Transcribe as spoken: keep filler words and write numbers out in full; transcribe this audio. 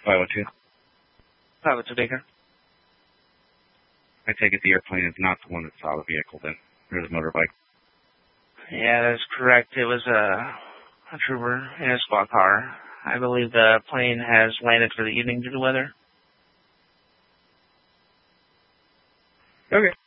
five oh two. five oh two Baker. I take it the airplane is not the one that saw the vehicle then, or the motorbike. Yeah, that's correct. It was a, a trooper in a squad car. I believe the plane has landed for the evening due to weather. Okay.